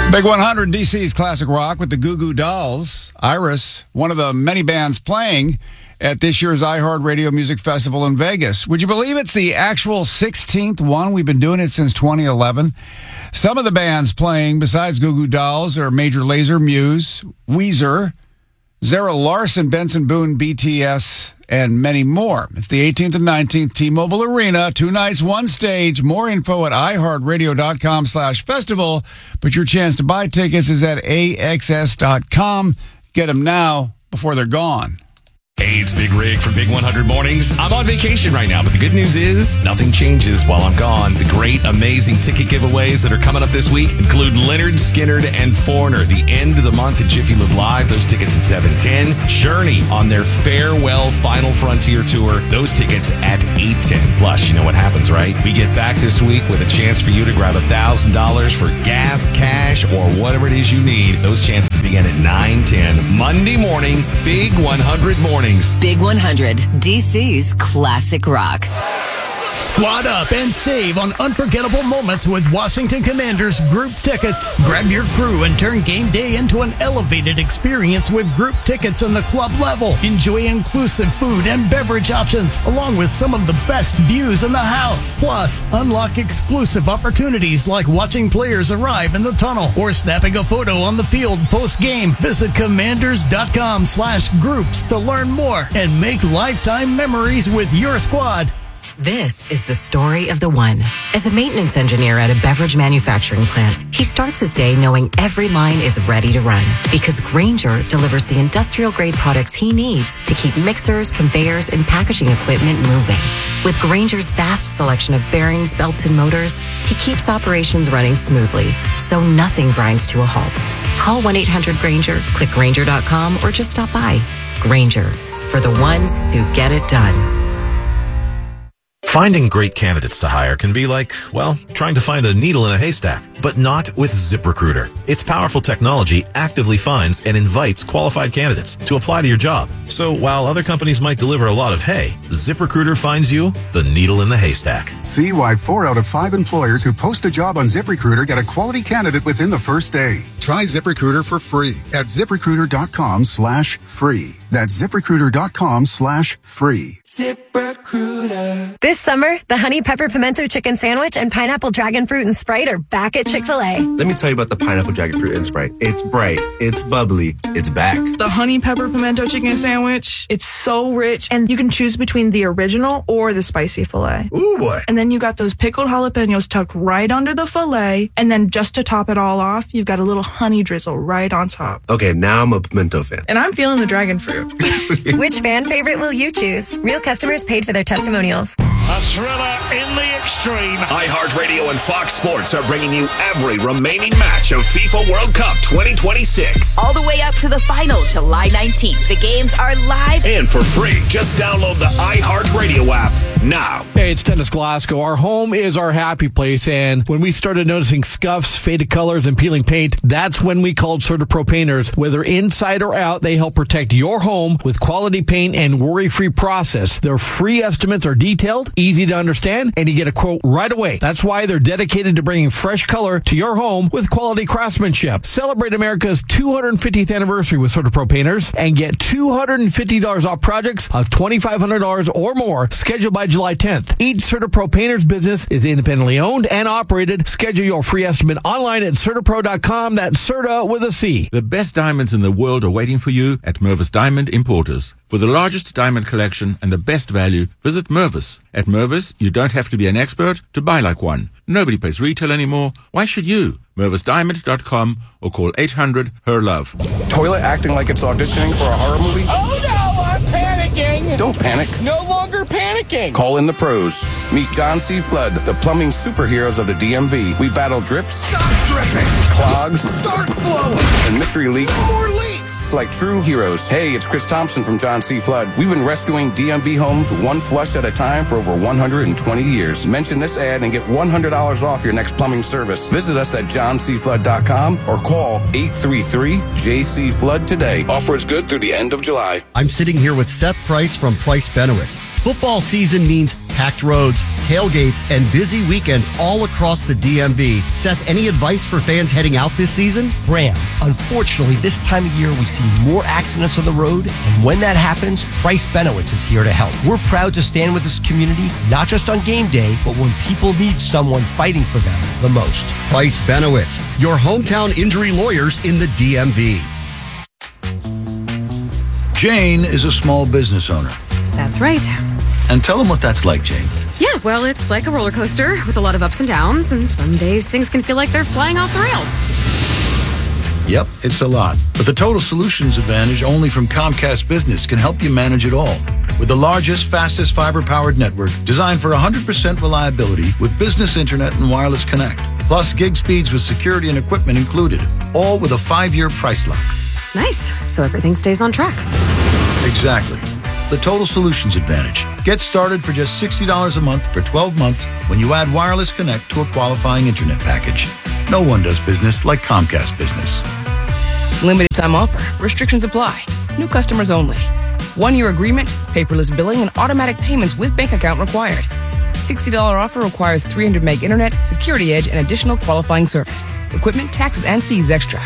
Big 100, DC's classic rock with the Goo Goo Dolls. Iris, one of the many bands playing at this year's iHeartRadio Music Festival in Vegas. Would you believe it's the actual 16th one? We've been doing it since 2011. Some of the bands playing, besides Goo Goo Dolls, are Major Lazer, Muse, Weezer, Zara Larsson, Benson Boone, BTS, and many more. It's the 18th and 19th T-Mobile Arena. 2 nights, 1 stage. More info at iHeartRadio.com/festival. But your chance to buy tickets is at AXS.com. Get them now before they're gone. Hey, it's Big Rig from Big 100 Mornings. I'm on vacation right now, but the good news is nothing changes while I'm gone. The great, amazing ticket giveaways that are coming up this week include Leonard Skinner and Foreigner, the end of the month at Jiffy Lube Live. Those tickets at 7:10. Journey on their Farewell Final Frontier Tour. Those tickets at 8:10. Plus, you know what happens, right? We get back this week with a chance for you to grab $1,000 for gas, cash, or whatever it is you need. Those chances begin at 9:10. Monday morning, Big 100 Mornings. Big 100, DC's classic rock. Squad up and save on unforgettable moments with Washington Commanders group tickets. Grab your crew and turn game day into an elevated experience with group tickets on the club level. Enjoy inclusive food and beverage options, along with some of the best views in the house. Plus, unlock exclusive opportunities like watching players arrive in the tunnel or snapping a photo on the field post-game. Visit commanders.com/groups to learn more and make lifetime memories with your squad. This is the story of the one. As a maintenance engineer at a beverage manufacturing plant, he starts his day knowing every line is ready to run because Grainger delivers the industrial-grade products he needs to keep mixers, conveyors, and packaging equipment moving. With Grainger's vast selection of bearings, belts, and motors, he keeps operations running smoothly, so nothing grinds to a halt. Call 1-800-GRAINGER, click Grainger.com, or just stop by. Grainger, for the ones who get it done. Finding great candidates to hire can be like, well, trying to find a needle in a haystack, but not with ZipRecruiter. Its powerful technology actively finds and invites qualified candidates to apply to your job. So while other companies might deliver a lot of hay, ZipRecruiter finds you the needle in the haystack. See why 4 out of 5 employers who post a job on ZipRecruiter get a quality candidate within the first day. Try ZipRecruiter for free at ZipRecruiter.com/free. That's ZipRecruiter.com/free. ZipRecruiter. This summer, the Honey Pepper Pimento Chicken Sandwich and Pineapple Dragon Fruit and Sprite are back at Chick-fil-A. Let me tell you about the Pineapple Dragon Fruit and Sprite. It's bright, it's bubbly, it's back. The Honey Pepper Pimento Chicken Sandwich, it's so rich, and you can choose between the original or the spicy filet. Ooh, boy. And then you got those pickled jalapenos tucked right under the filet, and then just to top it all off, you've got a little honey drizzle right on top. Okay, now I'm a pimento fan. And I'm feeling the dragon fruit. Which fan favorite will you choose? Real customers paid for their testimonials. A thriller in the extreme. iHeartRadio and Fox Sports are bringing you every remaining match of FIFA World Cup 2026. All the way up to the final, July 19th. The games are live and for free. Just download the iHeartRadio app now. Hey, it's Dennis Glasgow. Our home is our happy place, and when we started noticing scuffs, faded colors, and peeling paint, that's when we called CertaPro Painters. Whether inside or out, they help protect your home with quality paint and worry-free process. Their free estimates are detailed, easy to understand, and you get a quote right away. That's why they're dedicated to bringing fresh color to your home with quality craftsmanship. Celebrate America's 250th anniversary with CertaPro Painters and get $250 off projects of $2,500 or more scheduled by July 10th. Each CertaPro Painters business is independently owned and operated. Schedule your free estimate online at CertaPro.com. That's Certa with a C. The best diamonds in the world are waiting for you at Mervis Diamond Importers. For the largest diamond collection and the best value, visit Mervis. At Mervis, you don't have to be an expert to buy like one. Nobody pays retail anymore. Why should you? MervisDiamond.com or call 800-HER-LOVE. Toilet acting like it's auditioning for a horror movie? Oh no, I'm panicking! Don't panic. No longer panicking! Call in the pros. Meet John C. Flood, the plumbing superheroes of the DMV. We battle drips. Stop dripping! Clogs. Start flowing! And mystery leaks. More leaks! Like true heroes. Hey, it's Chris Thompson from John C. Flood. We've been rescuing DMV homes one flush at a time for over 120 years. Mention this ad and get $100 off your next plumbing service. Visit us at johncflood.com or call 833-JC-FLOOD today. Offer is good through the end of July. I'm sitting here with Seth Price from Price Benowitz. Football season means packed roads, tailgates, and busy weekends all across the DMV. Seth, any advice for fans heading out this season? Graham, unfortunately, this time of year we see more accidents on the road, and when that happens, Price Benowitz is here to help. We're proud to stand with this community, not just on game day, but when people need someone fighting for them the most. Price Benowitz, your hometown injury lawyers in the DMV. Jane is a small business owner. That's right. And tell them what that's like, Jane. Yeah, well, it's like a roller coaster with a lot of ups and downs, and some days things can feel like they're flying off the rails. Yep, it's a lot. But the Total Solutions Advantage only from Comcast Business can help you manage it all. With the largest, fastest fiber-powered network designed for 100% reliability with business internet and wireless connect. Plus gig speeds with security and equipment included. All with a 5-year price lock. Nice. So everything stays on track. Exactly. The Total Solutions Advantage. Get started for just $60 a month for 12 months when you add wireless connect to a qualifying internet package. No one does business like Comcast Business. Limited time offer. Restrictions apply. New customers only. 1-year agreement, paperless billing, and automatic payments with bank account required. $60 offer requires 300 meg internet, security edge, and additional qualifying service. Equipment, taxes, and fees extra.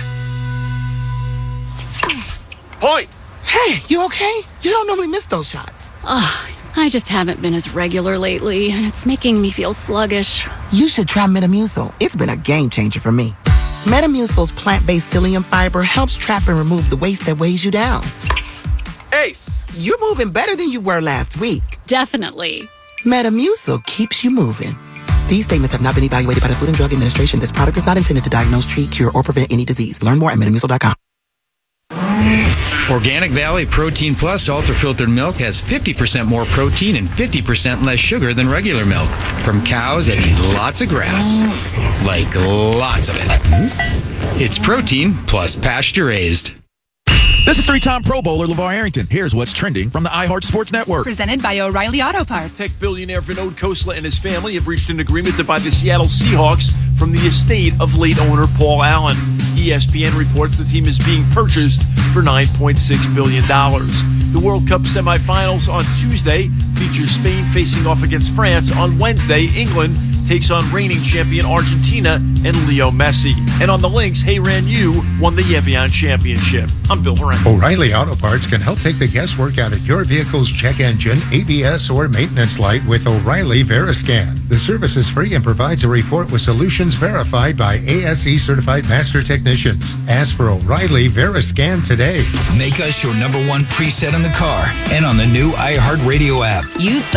Point! Hey, you okay? You don't normally miss those shots. I just haven't been as regular lately, and it's making me feel sluggish. You should try Metamucil. It's been a game changer for me. Metamucil's plant-based psyllium fiber helps trap and remove the waste that weighs you down. Ace, you're moving better than you were last week. Definitely. Metamucil keeps you moving. These statements have not been evaluated by the Food and Drug Administration. This product is not intended to diagnose, treat, cure, or prevent any disease. Learn more at metamucil.com. Organic Valley Protein Plus ultra-filtered milk has 50% more protein and 50% less sugar than regular milk from cows that eat lots of grass. Like lots of it. It's protein plus pasture-raised. This is 3-time Pro Bowler LeVar Arrington. Here's what's trending from the iHeart Sports Network. Presented by O'Reilly Auto Parts. Tech billionaire Vinod Khosla and his family have reached an agreement to buy the Seattle Seahawks from the estate of late owner Paul Allen. ESPN reports the team is being purchased for $9.6 billion. The World Cup semifinals on Tuesday feature Spain facing off against France. On Wednesday, England takes on reigning champion Argentina and Leo Messi. And on the links, Heyran Yu won the Evian Championship. I'm Bill Horan. O'Reilly Auto Parts can help take the guesswork out of your vehicle's check engine, ABS, or maintenance light with O'Reilly Veriscan. The service is free and provides a report with solutions verified by ASE certified master technicians. Ask for O'Reilly Veriscan today. Make us your #1 preset in the car and on the new iHeartRadio app.